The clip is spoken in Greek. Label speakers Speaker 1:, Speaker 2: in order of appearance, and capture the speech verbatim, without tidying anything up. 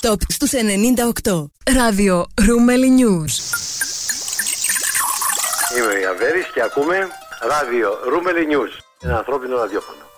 Speaker 1: Top στους ενενήντα οκτώ.
Speaker 2: Ράδιο Ρούμελι News.
Speaker 3: Είμαι ο Ιαβέρης και ακούμε Ράδιο Ρούμελι News. Ένα ανθρώπινο ραδιόφωνο.